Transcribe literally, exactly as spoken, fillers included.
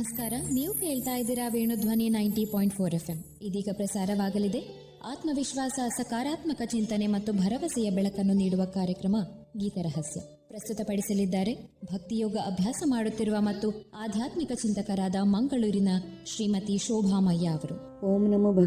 ನಮಸ್ಕಾರ, ನೀವು ಕೇಳ್ತಾ ಇದ್ದೀರಾ Venudhwani ninety point four F M. ಇದೀಗ ಪ್ರಸಾರವಾಗಲಿದೆ ಆತ್ಮವಿಶ್ವಾಸ, ಸಕಾರಾತ್ಮಕ ಚಿಂತನೆ ಮತ್ತು ಭರವಸೆಯ ಬೆಳಕನ್ನು ನೀಡುವ ಕಾರ್ಯಕ್ರಮ ಗೀತರಹಸ್ಯ. ಪ್ರಸ್ತುತಪಡಿಸಲಿದ್ದಾರೆ ಭಕ್ತಿಯೋಗ ಅಭ್ಯಾಸ ಮಾಡುತ್ತಿರುವ ಮತ್ತು ಆಧ್ಯಾತ್ಮಿಕ ಚಿಂತಕರಾದ ಮಂಗಳೂರಿನ ಶ್ರೀಮತಿ ಶೋಭಾಮಯ್ಯ ಅವರು. ಓಂ ನಮೋ